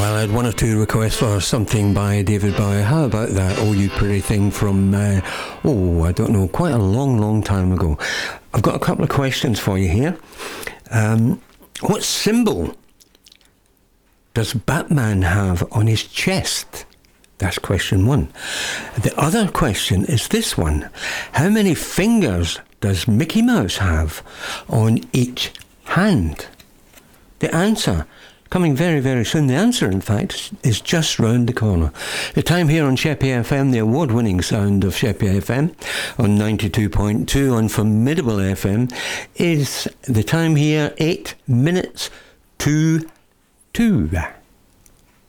Well, I had one or two requests for something by David Bowie. How about that Oh You Pretty Thing from, I don't know, quite a long time ago. I've got a couple of questions for you here. What symbol does Batman have on his chest? That's question one. The other question is this one. How many fingers does Mickey Mouse have on each hand? The answer coming very, very soon. The answer, in fact, is just round the corner. The time here on Sheppey FM, the award-winning sound of Sheppey FM, on 92.2 on Formidable FM, is the time here 8 minutes to 2.